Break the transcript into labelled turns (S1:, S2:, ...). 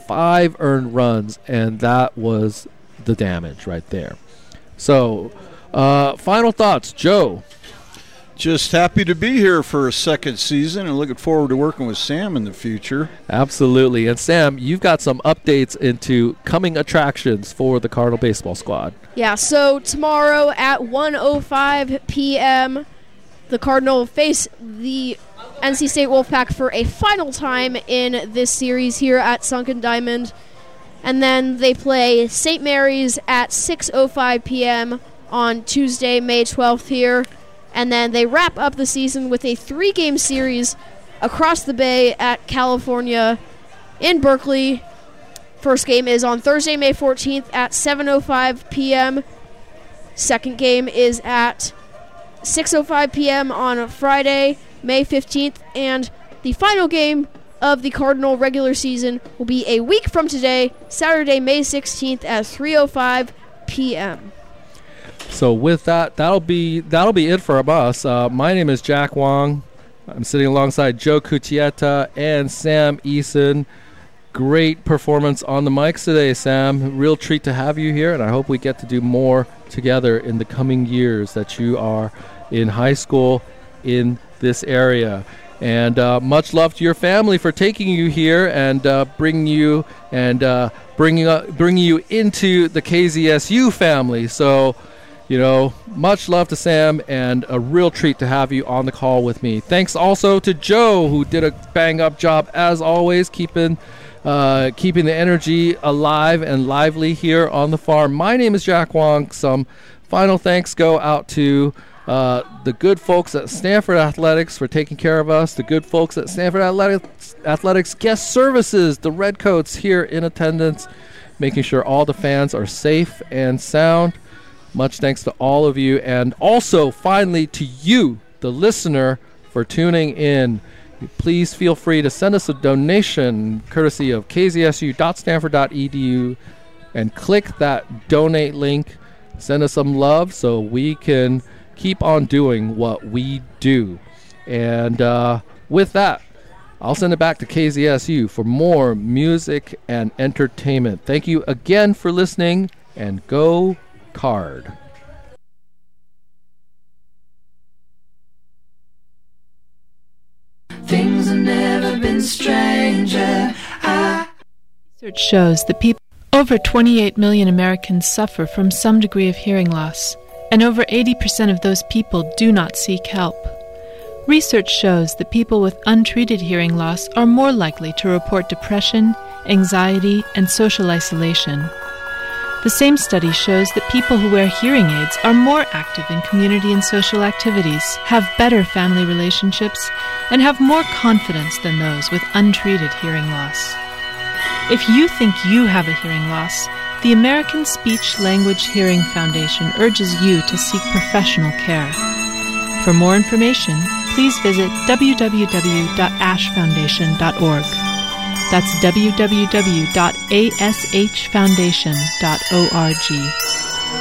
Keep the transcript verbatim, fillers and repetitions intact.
S1: five earned runs, and that was the damage right there. So, uh, final thoughts, Joe.
S2: Just happy to be here for a second season and looking forward to working with Sam in the future.
S1: Absolutely. And Sam, you've got some updates into coming attractions for the Cardinal baseball squad.
S3: Yeah, so tomorrow at one oh five p.m., the Cardinal face the N C State Wolfpack for a final time in this series here at Sunken Diamond. And then they play Saint Mary's at six oh five p.m. on Tuesday, May twelfth here. And then they wrap up the season with a three-game series across the bay at California in Berkeley. First game is on Thursday, May fourteenth at seven oh five p.m. Second game is at six oh five p.m. on Friday, May fifteenth. And the final game of the Cardinal regular season will be a week from today, Saturday, May sixteenth at three oh five p.m.
S1: So with that, that'll be that'll be it for us. Uh, my name is Jack Wong. I'm sitting alongside Joe Cucchietta and Sam Eason. Great performance on the mics today, Sam. Real treat to have you here, and I hope we get to do more together in the coming years that you are in high school in this area. And uh, much love to your family for taking you here and uh, bringing you and uh, bringing uh, bringing you into the K Z S U family. So. You know, much love to Sam, and a real treat to have you on the call with me. Thanks also to Joe, who did a bang-up job, as always, keeping uh, keeping the energy alive and lively here on the farm. My name is Jack Wong. Some final thanks go out to uh, the good folks at Stanford Athletics for taking care of us, the good folks at Stanford Athletics, Athletics Guest Services, the Redcoats here in attendance, making sure all the fans are safe and sound. Much thanks to all of you, and also finally to you, the listener, for tuning in. Please feel free to send us a donation courtesy of k z s u dot stanford dot e d u and click that donate link. Send us some love so we can keep on doing what we do. And uh, with that, I'll send it back to K Z S U for more music and entertainment. Thank you again for listening, and go Card.
S4: Things have never been stranger. I...
S5: Research shows that people over twenty-eight million Americans suffer from some degree of hearing loss, and over eighty percent of those people do not seek help. Research shows that people with untreated hearing loss are more likely to report depression, anxiety, and social isolation. The same study shows that people who wear hearing aids are more active in community and social activities, have better family relationships, and have more confidence than those with untreated hearing loss. If you think you have a hearing loss, the American Speech Language Hearing Foundation urges you to seek professional care. For more information, please visit w w w dot ash foundation dot org. That's w w w dot a s h foundation dot org.